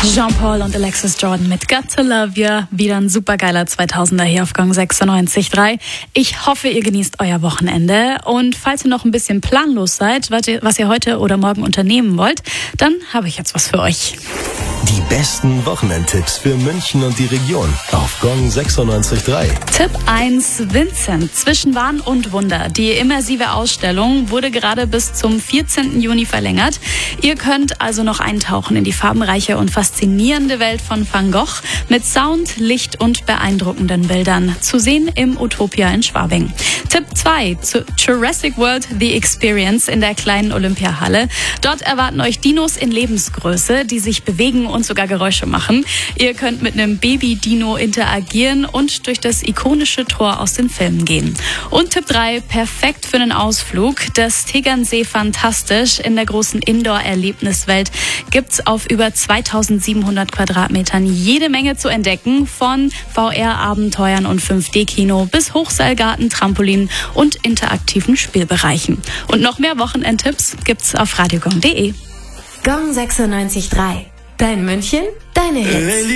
Jean-Paul und Alexis Jordan mit Got to Love You. Wieder ein supergeiler 2000er hier auf Gong 96.3. Ich hoffe, ihr genießt euer Wochenende. Und falls ihr noch ein bisschen planlos seid, was ihr heute oder morgen unternehmen wollt, dann habe ich jetzt was für euch. Die besten Wochenendtipps für München und die Region auf Gong 96.3. Tipp 1, Vincent, zwischen Wahn und Wunder. Die immersive Ausstellung wurde gerade bis zum 14. Juni verlängert. Ihr könnt also noch eintauchen in die farbenreiche und faszinierende Welt von Van Gogh mit Sound, Licht und beeindruckenden Bildern. Zu sehen im Utopia in Schwabing. Tipp 2, zu Jurassic World The Experience in der kleinen Olympiahalle. Dort erwarten euch Dinos in Lebensgröße, die sich bewegen und sogar Geräusche machen. Ihr könnt mit einem Baby-Dino interagieren und durch das ikonische Tor aus den Filmen gehen. Und Tipp 3, perfekt für einen Ausflug. Das Tegernsee Fantastisch in der großen Indoor-Erlebniswelt gibt's auf über 2700 Quadratmetern jede Menge zu entdecken, von VR-Abenteuern und 5D-Kino bis Hochseilgarten, Trampolin und interaktiven Spielbereichen. Und noch mehr Wochenendtipps gibt's auf radiogong.de. Gong 96.3. Dein München, deine Hits.